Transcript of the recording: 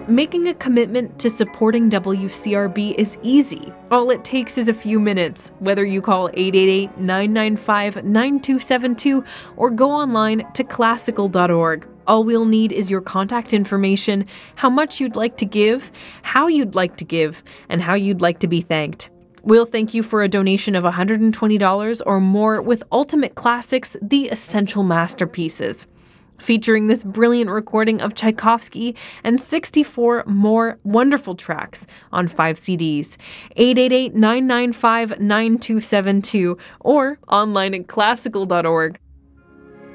Making a commitment to supporting WCRB is easy. All it takes is a few minutes, whether you call 888-995-9272 or go online to classical.org. All we'll need is your contact information, how much you'd like to give, how you'd like to give, and how you'd like to be thanked. We'll thank you for a donation of $120 or more with Ultimate Classics, The Essential Masterpieces, featuring this brilliant recording of Tchaikovsky and 64 more wonderful tracks on 5 CDs. 888-995-9272 or online at classical.org.